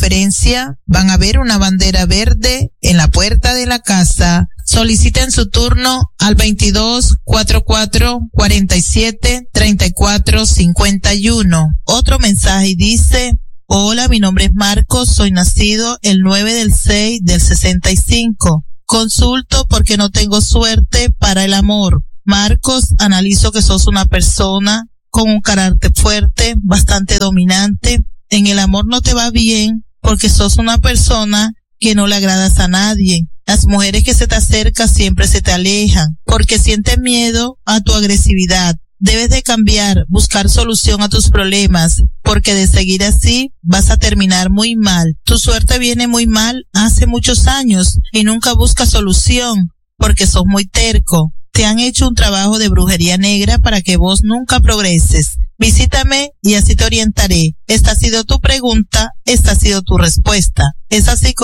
conferencia van a ver una bandera verde en la puerta de la casa. Soliciten su turno al 22-44-47-34-51. Otro mensaje dice: hola, mi nombre es Marcos, soy nacido el 9/6/65. Consulto porque no tengo suerte para el amor. Marcos, analizo que sos una persona con un carácter fuerte, bastante dominante. En el amor no te va bien porque sos una persona que no le agradas a nadie. Las mujeres que se te acercan siempre se te alejan porque sienten miedo a tu agresividad. Debes de cambiar, buscar solución a tus problemas, porque de seguir así vas a terminar muy mal. Tu suerte viene muy mal hace muchos años y nunca buscas solución porque sos muy terco. Te han hecho un trabajo de brujería negra para que vos nunca progreses. Visítame y así te orientaré. Esta ha sido tu pregunta, esta ha sido tu respuesta. Es así